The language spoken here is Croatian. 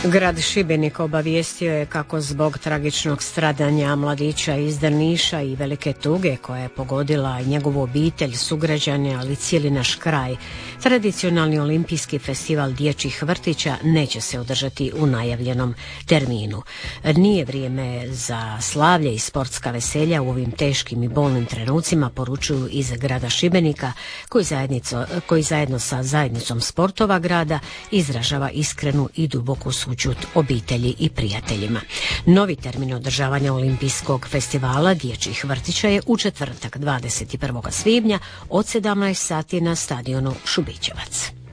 Grad Šibenik obavijestio je kako zbog tragičnog stradanja mladića iz Drniša i velike tuge koja je pogodila njegovu obitelj, sugrađane, ali cijeli naš kraj, tradicionalni olimpijski festival dječjih vrtića neće se održati u najavljenom terminu. Nije vrijeme za slavlje i sportska veselja u ovim teškim i bolnim trenucima, poručuju iz grada Šibenika, koji zajedno sa zajednicom sportova grada izražava iskrenu i duboku sućut obitelji i prijateljima. Novi termin održavanja olimpijskog festivala dječjih vrtića je u četvrtak 21. svibnja od 17 sati na stadionu Šubićevac.